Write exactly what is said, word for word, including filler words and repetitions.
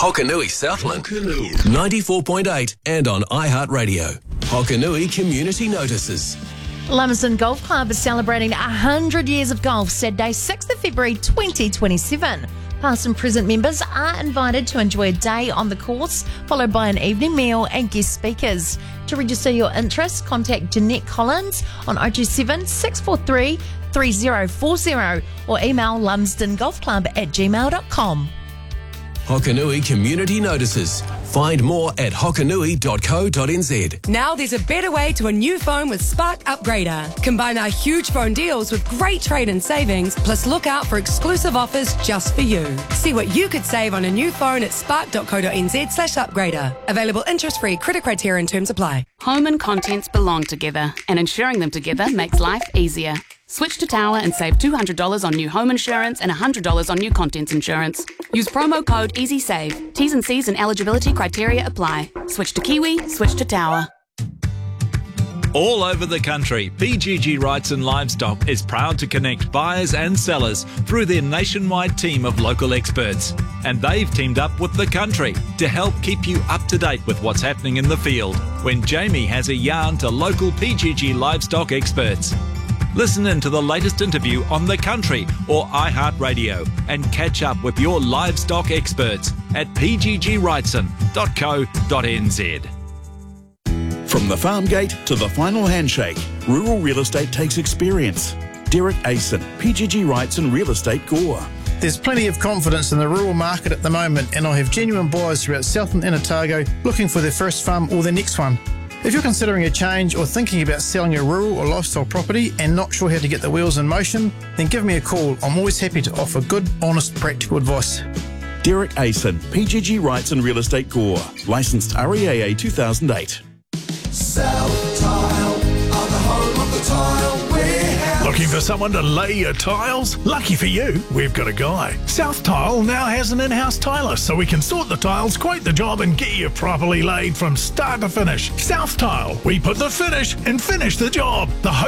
Hokanui Southland, ninety-four point eight and on iHeartRadio. Hokanui Community Notices. Lumsden Golf Club is celebrating one hundred years of golf Saturday, sixth of February twenty twenty-seven. Past and present members are invited to enjoy a day on the course, followed by an evening meal and guest speakers. To register your interest, contact Jeanette Collins on oh two seven, six four three, three oh four oh or email lumsdengolfclub at gmail dot com. Hokanui Community Notices. Find more at hokanui dot co dot n z. Now there's a better way to a new phone with Spark Upgrader. Combine our huge phone deals with great trade-in savings, plus look out for exclusive offers just for you. See what you could save on a new phone at spark dot co dot n z slash upgrader. Available interest-free. Credit criteria and terms apply. Home and contents belong together, and insuring them together makes life easier. Switch to Tower and save two hundred dollars on new home insurance and one hundred dollars on new contents insurance. Use promo code EasySave. T's and C's and eligibility criteria apply. Switch to Kiwi, switch to Tower. All over the country, P G G Wrightson Livestock is proud to connect buyers and sellers through their nationwide team of local experts. And they've teamed up with The Country to help keep you up to date with what's happening in the field when Jamie has a yarn to local P G G livestock experts. Listen in to the latest interview on The Country or iHeartRadio and catch up with your livestock experts at p g g wrightson dot co dot n z. From the farm gate to the final handshake, rural real estate takes experience. Derek Asen, P G G Wrightson Real Estate Gore. There's plenty of confidence in the rural market at the moment, and I have genuine buyers throughout Southland and Otago looking for their first farm or their next one. If you're considering a change or thinking about selling a rural or lifestyle property and not sure how to get the wheels in motion, then give me a call. I'm always happy to offer good, honest, practical advice. Derek Asen, P G G Wrightson Real Estate Gore. Licensed R E A A two thousand eight. South Tile are the home of the tile warehouse. Looking for someone to lay your tiles? Lucky for you, we've got a guy. South Tile now has an in-house tiler, so we can sort the tiles, quote the job, and get you properly laid from start to finish. South Tile, we put the finish and finish the job. The